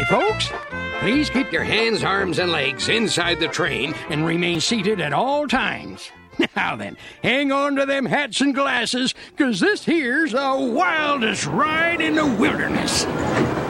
folks. Please keep your hands, arms, and legs inside the train and remain seated at all times. Now then, hang on to them hats and glasses, 'cause this here's the wildest ride in the wilderness.